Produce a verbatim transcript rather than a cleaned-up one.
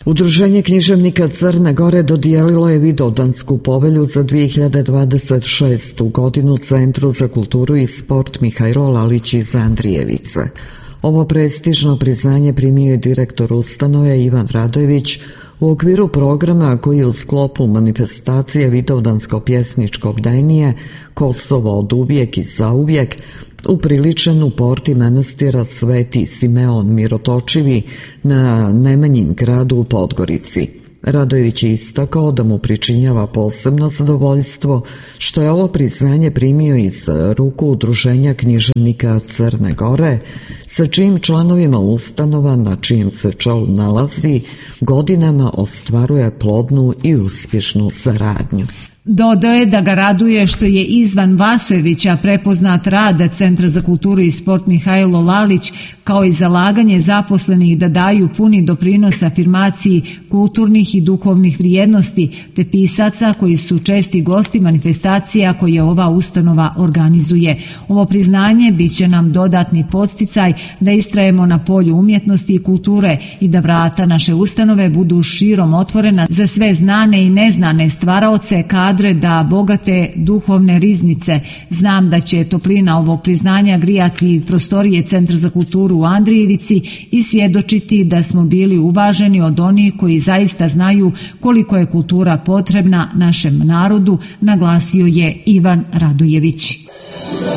Udruženje književnika Crne Gore dodijelilo je Vidovdansku povelju za dvije hiljade dvadeset šestu godinu Centru za kulturu i sport Mihajlo Lalić iz Andrijevice. Ovo prestižno priznanje primio je direktor ustanove Ivan Radojević u okviru programa koji je u sklopu manifestacije Vidovdansko pjesničko bdenije Kosovo od uvijek i zauvijek upriličen u porti manastira Sveti Simeon Mirotočivi na Nemanjin gradu u Podgorici. Radojević je istakao da mu pričinjava posebno zadovoljstvo što je ovo priznanje primio iz ruku Udruženja književnika Crne Gore, sa čijim članovima ustanova na čijem se čelu nalazi godinama ostvaruje plodnu i uspješnu saradnju. Dodao je da ga raduje što je izvan Vasojevića prepoznat rad Centra za kulturu i sport Mihajlo Lalić, kao i zalaganje zaposlenih da daju puni doprinos afirmaciji kulturnih i duhovnih vrijednosti, te pisaca koji su česti gosti manifestacija koje ova ustanova organizuje. Ovo priznanje bit će nam dodatni podsticaj da istrajemo na polju umjetnosti i kulture i da vrata naše ustanove budu širom otvorena za sve znane i neznane stvaraoce, kadre da bogate duhovne riznice. Znam da će toplina ovog priznanja grijati prostorije Centra za kulturu u Andrijevici i svjedočiti da smo bili uvaženi od onih koji zaista znaju koliko je kultura potrebna našem narodu, naglasio je Ivan Radojević.